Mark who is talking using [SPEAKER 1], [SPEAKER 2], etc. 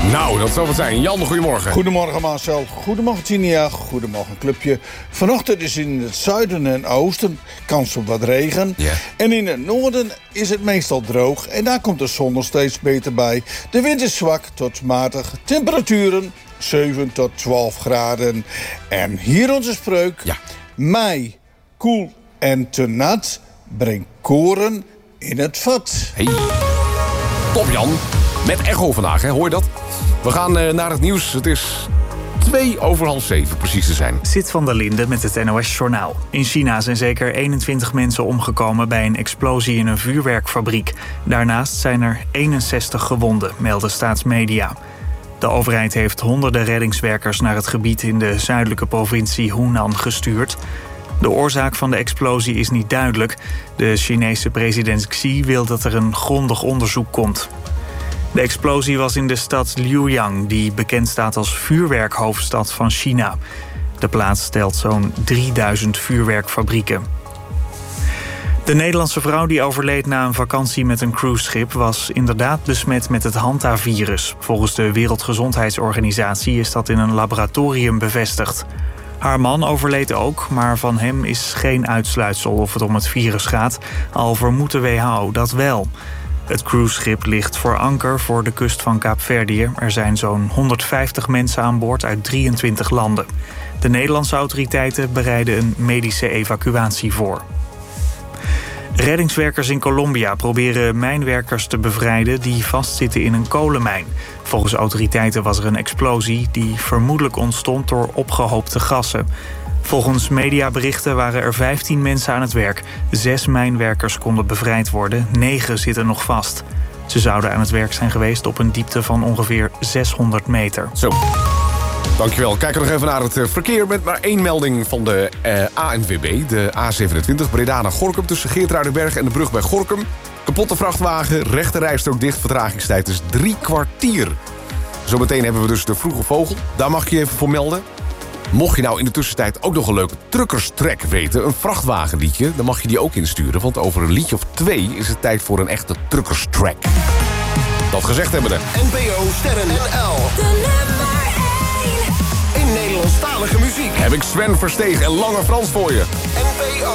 [SPEAKER 1] Nou, dat zal het zijn. Jan, goedemorgen.
[SPEAKER 2] Goedemorgen Marcel, goedemorgen Tinia, goedemorgen clubje. Vanochtend is in het zuiden en oosten kans op wat regen.
[SPEAKER 1] Ja.
[SPEAKER 2] En in het noorden is het meestal droog en daar komt de zon nog steeds beter bij. De wind is zwak tot matig, temperaturen 7 tot 12 graden. En hier onze spreuk.
[SPEAKER 1] Ja.
[SPEAKER 2] Mei, koel en te nat, brengt koren in het vat.
[SPEAKER 1] Hey. Top Jan, met echo vandaag, hè? Hoor je dat? We gaan naar het nieuws. Het is 7:02 precies te zijn.
[SPEAKER 3] Sit van der Linde met het NOS-journaal. In China zijn zeker 21 mensen omgekomen bij een explosie in een vuurwerkfabriek. Daarnaast zijn er 61 gewonden, melden staatsmedia. De overheid heeft honderden reddingswerkers naar het gebied in de zuidelijke provincie Hunan gestuurd. De oorzaak van de explosie is niet duidelijk. De Chinese president Xi wil dat er een grondig onderzoek komt. De explosie was in de stad Luoyang, die bekend staat als vuurwerkhoofdstad van China. De plaats stelt zo'n 3000 vuurwerkfabrieken. De Nederlandse vrouw die overleed na een vakantie met een cruiseschip was inderdaad besmet met het Hanta-virus. Volgens de Wereldgezondheidsorganisatie is dat in een laboratorium bevestigd. Haar man overleed ook, maar van hem is geen uitsluitsel of het om het virus gaat, al vermoedt de WHO dat wel. Het cruiseschip ligt voor anker voor de kust van Kaapverdië. Er zijn zo'n 150 mensen aan boord uit 23 landen. De Nederlandse autoriteiten bereiden een medische evacuatie voor. Reddingswerkers in Colombia proberen mijnwerkers te bevrijden die vastzitten in een kolenmijn. Volgens autoriteiten was er een explosie die vermoedelijk ontstond door opgehoopte gassen. Volgens mediaberichten waren er 15 mensen aan het werk. 6 mijnwerkers konden bevrijd worden, 9 zitten nog vast. Ze zouden aan het werk zijn geweest op een diepte van ongeveer 600 meter.
[SPEAKER 1] Zo. Dankjewel. Kijken we nog even naar het verkeer met maar 1 melding van de ANWB. De A27 Breda naar Gorinchem tussen Geertruidenberg en de brug bij Gorinchem. Kapotte vrachtwagen, rechte rijstrook dicht, vertragingstijd is 3 kwartier. Zometeen hebben we dus de vroege vogel. Daar mag je even voor melden. Mocht je nou in de tussentijd ook nog een leuke truckerstrack weten, een vrachtwagenliedje, dan mag je die ook insturen. Want over een liedje of 2 is het tijd voor een echte truckerstrack. Dat gezegd hebben we.
[SPEAKER 4] NPO Sterren NL. De nummer 1 in Nederlandstalige muziek.
[SPEAKER 1] Heb ik Sven Versteeg en Lange Frans voor je.
[SPEAKER 4] NPO